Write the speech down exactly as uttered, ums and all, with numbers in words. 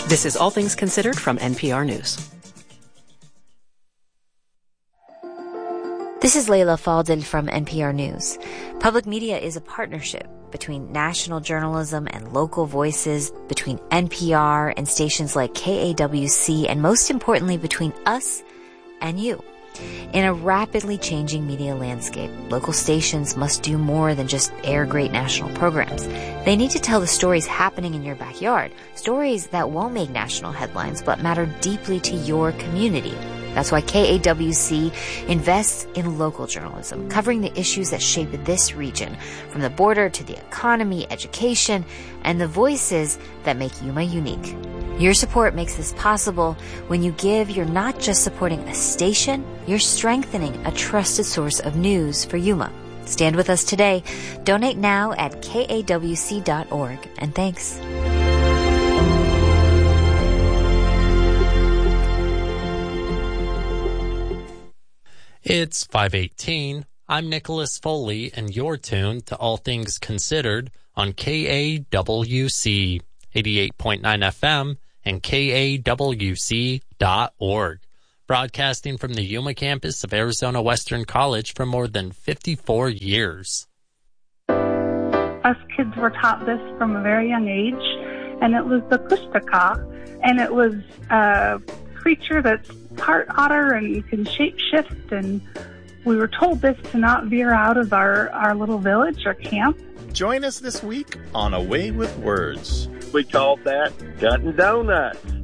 This is All Things Considered from N P R News. This is Leila Fadel from N P R News. Public media is a partnership between national journalism and local voices, between N P R and stations like K A W C, and most importantly, between us and you. In a rapidly changing media landscape, local stations must do more than just air great national programs. They need to tell the stories happening in your backyard, stories that won't make national headlines but matter deeply to your community. That's why K A W C invests in local journalism, covering the issues that shape this region, from the border to the economy, education, and the voices that make Yuma unique. Your support makes this possible. When you give, you're not just supporting a station, you're strengthening a trusted source of news for Yuma. Stand with us today. Donate now at K A W C dot org. And thanks. It's five eighteen. I'm Nicholas Foley, and you're tuned to All Things Considered on K A W C eighty-eight point nine F M and K A W C dot org, broadcasting from the Yuma campus of Arizona Western College for more than fifty-four years. Us kids were taught this from a very young age, and it was the Kushtaka, and it was a creature that's part otter and can shape-shift, and we were told this to not veer out of our, our little village or camp. Join us this week on A Way with Words. We called that cutting donuts.